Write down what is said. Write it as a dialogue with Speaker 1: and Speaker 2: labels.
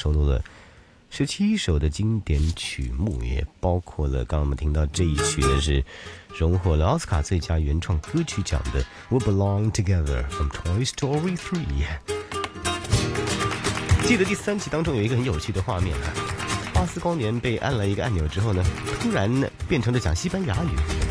Speaker 1: 收录了17首的经典曲目，也包括了刚刚我们听到这一曲呢，是荣获了奥斯卡最佳原创歌曲奖的 We Belong Together from Toy Story 3。 记得第3集当中有一个很有趣的画面啊，巴斯光年被按了一个按钮之后呢，突然变成了讲西班牙语。